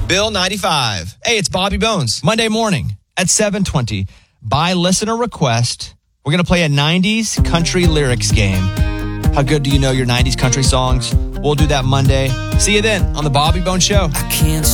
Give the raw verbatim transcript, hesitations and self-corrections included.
Bill ninety-five. Hey, it's Bobby Bones. Monday morning at seven twenty. By listener request, we're going to play a nineties country lyrics game. How good do you know your nineties country songs? We'll do that Monday. See you then on the Bobby Bones Show. I can't